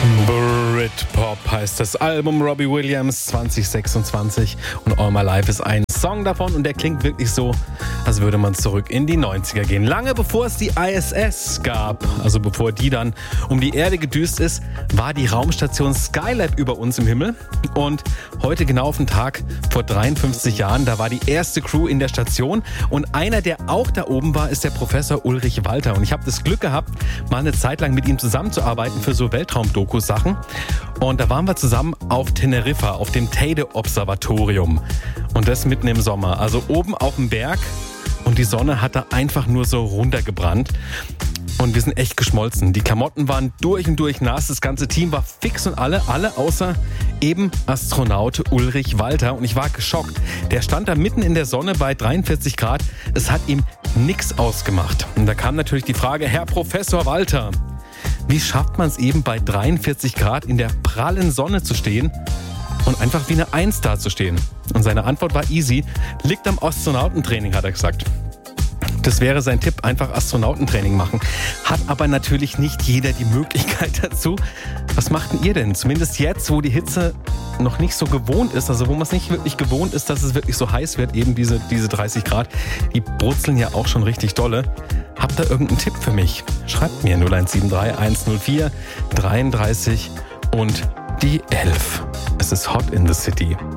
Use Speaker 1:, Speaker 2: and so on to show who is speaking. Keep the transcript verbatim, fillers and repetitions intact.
Speaker 1: Britpop heißt das Album Robbie Williams zwanzig sechsundzwanzig und All My Life ist ein Song davon und der klingt wirklich so, als würde man zurück in die neunziger gehen. Lange bevor es die I S S gab, also bevor die dann um die Erde gedüst ist, war die Raumstation Skylab über uns im Himmel und heute genau auf den Tag vor dreiundfünfzig Jahren, da war die erste Crew in der Station und einer, der auch da oben war, ist der Professor Ulrich Walter und ich habe das Glück gehabt, mal eine Zeit lang mit ihm zusammenzuarbeiten für so Weltraum-Doku-Sachen. Und da waren wir zusammen auf Teneriffa, auf dem Teide-Observatorium. Und das mitten im Sommer. Also oben auf dem Berg. Und die Sonne hat da einfach nur so runtergebrannt. Und wir sind echt geschmolzen. Die Klamotten waren durch und durch nass. Das ganze Team war fix und alle, alle außer eben Astronaut Ulrich Walter. Und ich war geschockt. Der stand da mitten in der Sonne bei dreiundvierzig Grad. Es hat ihm nichts ausgemacht. Und da kam natürlich die Frage, Herr Professor Walter, wie schafft man es eben bei dreiundvierzig Grad in der prallen Sonne zu stehen und einfach wie eine Eins da zu stehen? Und seine Antwort war easy, liegt am Astronautentraining, hat er gesagt. Das wäre sein Tipp, einfach Astronautentraining machen. Hat aber natürlich nicht jeder die Möglichkeit dazu. Was macht denn ihr denn? Zumindest jetzt, wo die Hitze noch nicht so gewohnt ist, also wo man es nicht wirklich gewohnt ist, dass es wirklich so heiß wird, eben diese, diese dreißig Grad, die brutzeln ja auch schon richtig dolle. Habt ihr irgendeinen Tipp für mich? Schreibt mir null eins sieben drei eins null vier dreiunddreißig und die elf. Es ist Hot in the City.